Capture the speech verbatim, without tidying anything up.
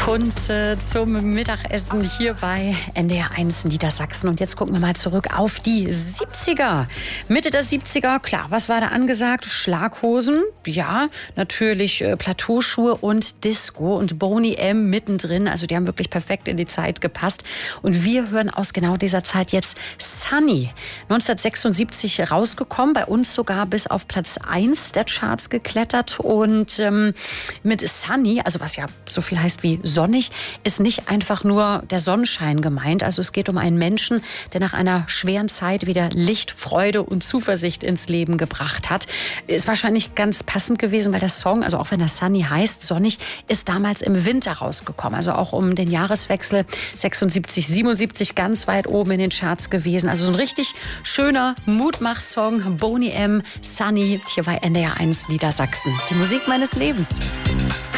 Kunze zum Mittagessen hier bei N D R eins Niedersachsen. Und jetzt gucken wir mal zurück auf die siebziger. Mitte der siebziger, klar, was war da angesagt? Schlaghosen, ja, natürlich äh, Plateauschuhe und Disco und Boney M mittendrin. Also die haben wirklich perfekt in die Zeit gepasst. Und wir hören aus genau dieser Zeit jetzt Sunny. neunzehnhundertsechsundsiebzig rausgekommen, bei uns sogar bis auf Platz eins der Charts geklettert. Und ähm, mit Sunny, also was ja so viel heißt wie sonnig, ist nicht einfach nur der Sonnenschein gemeint. Also es geht um einen Menschen, der nach einer schweren Zeit wieder Licht, Freude und Zuversicht ins Leben gebracht hat. Ist wahrscheinlich ganz passend gewesen, weil der Song, also auch wenn er Sunny heißt, sonnig, ist damals im Winter rausgekommen. Also auch um den Jahreswechsel sechsundsiebzig, siebenundsiebzig ganz weit oben in den Charts gewesen. Also so ein richtig schöner Mutmach-Song. Boney M, Sunny, hier bei N D R eins Niedersachsen. Die Musik meines Lebens.